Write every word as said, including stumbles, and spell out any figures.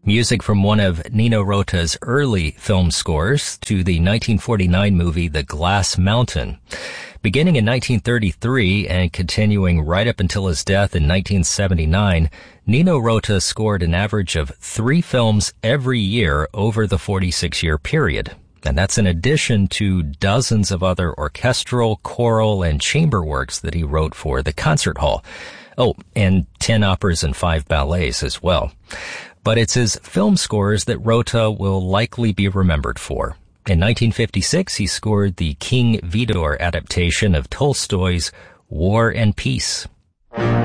music from one of Nino Rota's early film scores to the nineteen forty-nine movie The Glass Mountain. Beginning in nineteen thirty-three and continuing right up until his death in nineteen seventy-nine, Nino Rota scored an average of three films every year over the forty-six-year period. And that's in addition to dozens of other orchestral, choral, and chamber works that he wrote for the concert hall. Oh, and ten operas and five ballets as well. But it's his film scores that Rota will likely be remembered for. In nineteen fifty-six, he scored the King Vidor adaptation of Tolstoy's War and Peace.